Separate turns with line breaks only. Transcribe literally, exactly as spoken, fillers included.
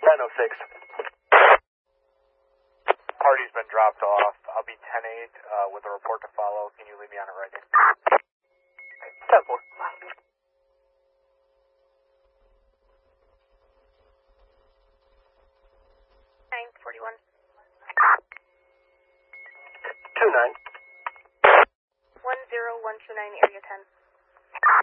nine oh six.
Party's been dropped off. I'll be ten eight uh, with a report to follow. Can you leave me on it right now?
ten four.
nine forty-one.
two nine.
one zero one two nine, area ten.